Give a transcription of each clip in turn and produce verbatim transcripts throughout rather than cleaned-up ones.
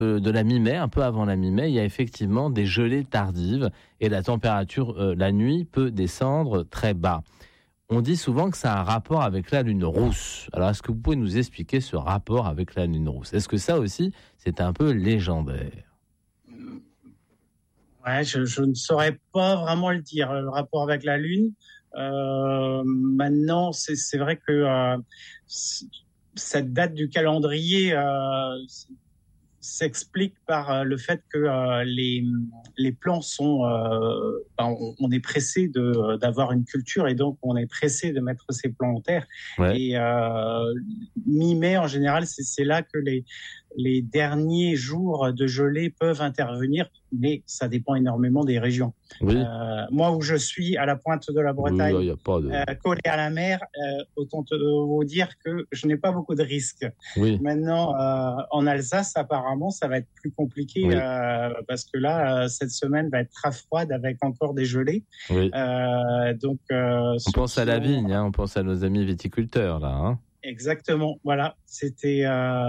de la mi-mai, un peu avant la mi-mai, il y a effectivement des gelées tardives et la température, euh, la nuit, peut descendre très bas. On dit souvent que ça a un rapport avec la lune rousse. Alors, est-ce que vous pouvez nous expliquer ce rapport avec la lune rousse ? Est-ce que ça aussi, c'est un peu légendaire ? Ouais, je, je ne saurais pas vraiment le dire, le rapport avec la lune. Euh, maintenant, c'est, c'est vrai que euh, cette date du calendrier euh, s'explique par euh, le fait que euh, les les plants sont euh, ben, on, on est pressé de d'avoir une culture et donc on est pressé de mettre ces plants en terre. Ouais. Et euh, mi-mai en général, c'est c'est là que les les derniers jours de gelée peuvent intervenir, mais ça dépend énormément des régions. Oui. Euh, moi, où je suis, à la pointe de la Bretagne, oui, y a pas de... euh, collé à la mer, euh, autant te, vous dire que je n'ai pas beaucoup de risques. Oui. Maintenant, euh, en Alsace, apparemment, ça va être plus compliqué oui. euh, parce que là, euh, cette semaine va être très froide avec encore des gelées. Oui. Euh, donc, euh, on pense à la vigne, hein, on pense à nos amis viticulteurs, là, hein. Exactement, voilà. C'était euh,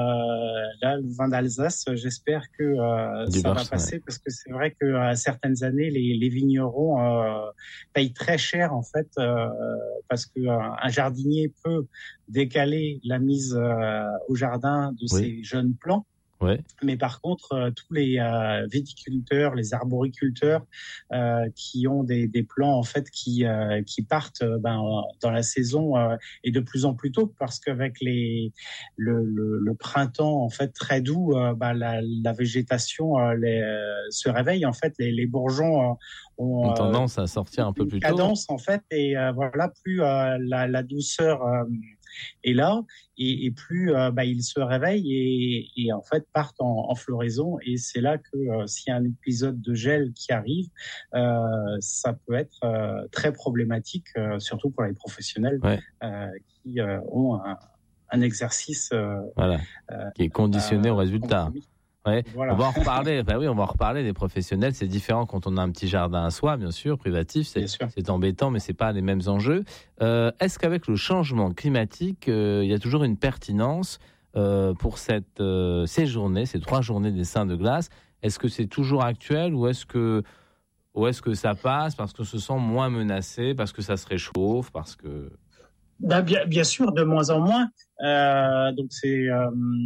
là le vin d'Alsace. J'espère que euh, ça marche, va passer ouais. Parce que c'est vrai que à certaines années, les, les vignerons euh, payent très cher en fait euh, parce que euh, un jardinier peut décaler la mise euh, au jardin de oui. ses jeunes plants. Ouais. Mais par contre, euh, tous les euh, viticulteurs, les arboriculteurs euh, qui ont des, des plants en fait qui euh, qui partent euh, ben, dans la saison euh, et de plus en plus tôt parce qu'avec les le, le, le printemps en fait très doux, euh, ben, la, la végétation euh, les, euh, se réveille en fait, les, les bourgeons euh, ont, ont tendance à sortir un peu plus tôt. Cadence en fait et euh, voilà plus euh, la, la douceur euh, est là et, et plus euh, bah, ils se réveillent et, et en fait partent en, en floraison et c'est là que euh, s'il y a un épisode de gel qui arrive, euh, ça peut être euh, très problématique, euh, surtout pour les professionnels ouais. euh, qui euh, ont un, un exercice euh, voilà. euh, qui est conditionné euh, au résultat. Compromis. Ouais. Voilà. On va en reparler. Ben oui, on va en reparler des professionnels. C'est différent quand on a un petit jardin à soi, bien sûr, privatif. C'est, c'est embêtant, mais c'est pas les mêmes enjeux. Euh, est-ce qu'avec le changement climatique, euh, il y a toujours une pertinence euh, pour cette euh, ces journées, ces trois journées des Saints de glace ? Est-ce que c'est toujours actuel ou est-ce que ou est-ce que ça passe parce qu'on se sent moins menacé, parce que ça se réchauffe, parce que ben, bien, bien sûr, de moins en moins. Euh, donc c'est euh...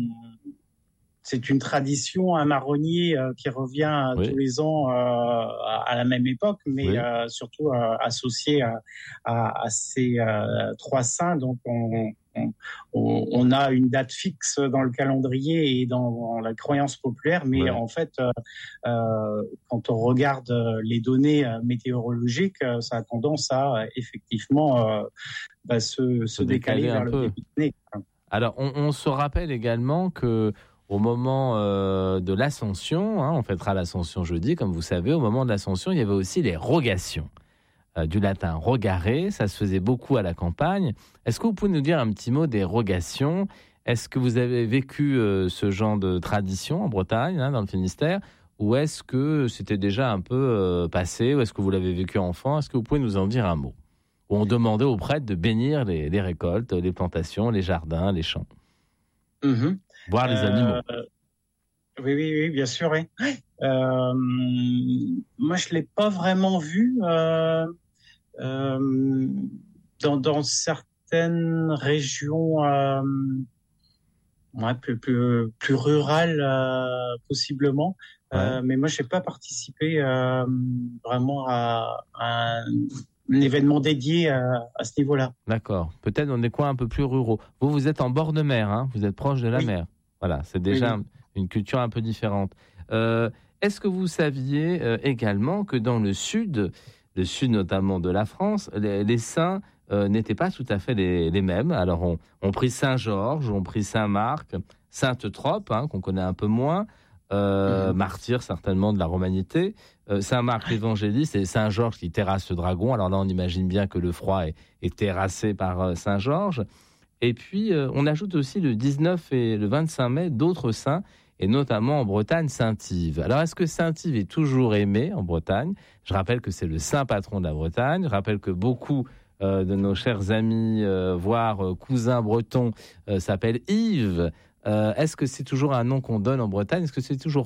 C'est une tradition, un marronnier euh, qui revient oui. tous les ans euh, à, à la même époque, mais oui. euh, surtout euh, associé à, à, à ces euh, trois saints. Donc, on, on, on a une date fixe dans le calendrier et dans, dans la croyance populaire, mais oui. en fait, euh, euh, quand on regarde les données météorologiques, ça a tendance à effectivement euh, bah, se, se, se décaler, décaler vers le début de l'année. Alors, on, on se rappelle également que au moment euh, de l'Ascension, hein, on fêtera l'Ascension jeudi, comme vous savez, au moment de l'Ascension, il y avait aussi les rogations, euh, du latin rogare, ça se faisait beaucoup à la campagne. Est-ce que vous pouvez nous dire un petit mot des rogations ? Est-ce que vous avez vécu euh, ce genre de tradition en Bretagne, hein, dans le Finistère, ou est-ce que c'était déjà un peu euh, passé, ou est-ce que vous l'avez vécu enfant ? Est-ce que vous pouvez nous en dire un mot ? Où on demandait aux prêtres de bénir les, les récoltes, les plantations, les jardins, les champs. Mmh. Voir les animaux. Euh, oui, oui, oui, bien sûr. Oui. Euh, moi, je l'ai pas vraiment vu euh, euh, dans, dans certaines régions euh, ouais, plus, plus, plus rurales, euh, possiblement. Ouais. Euh, mais moi, j'ai pas participé euh, vraiment à, à un événement dédié à, à ce niveau-là. D'accord. Peut-être dans des coins un peu plus ruraux. Vous, vous êtes en bord de mer, hein ? Vous êtes proche de la oui. mer. Voilà, c'est déjà oui, oui. une culture un peu différente. Euh, est-ce que vous saviez euh, également que dans le sud, le sud notamment de la France, les, les saints euh, n'étaient pas tout à fait les, les mêmes. Alors, on, on prit Saint-Georges, on prit Saint-Marc, Sainte-Trope, hein, qu'on connaît un peu moins, euh, mmh. martyr certainement de la romanité, euh, Saint-Marc l'évangéliste et Saint-Georges qui terrasse le dragon. Alors là, on imagine bien que le froid est, est terrassé par euh, Saint-Georges. Et puis, euh, on ajoute aussi le dix-neuf et le vingt-cinq mai d'autres saints, et notamment en Bretagne, Saint-Yves. Alors, est-ce que Saint-Yves est toujours aimé en Bretagne ? Je rappelle que c'est le saint patron de la Bretagne. Je rappelle que beaucoup euh, de nos chers amis, euh, voire euh, cousins bretons, euh, s'appellent Yves. Euh, est-ce que c'est toujours un nom qu'on donne en Bretagne? Est-ce que c'est toujours